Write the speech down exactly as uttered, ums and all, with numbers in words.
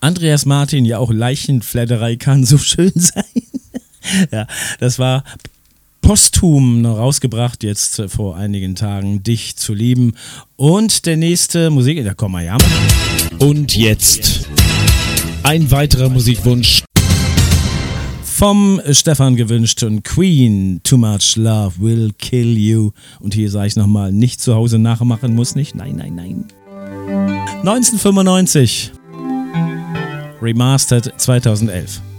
Andreas Martin, ja auch Leichenfledderei kann so schön sein. Ja, das war posthum noch rausgebracht, jetzt vor einigen Tagen, Dich zu lieben. Und der nächste Musik, da kommen wir ja. Und jetzt ein weiterer Musikwunsch. Vom Stefan gewünscht und Queen, Too Much Love Will Kill You. Und hier sage ich nochmal, nicht zu Hause nachmachen, muss nicht. Nein, nein, nein. neunzehnhundertfünfundneunzig. Remastered zweitausendelf.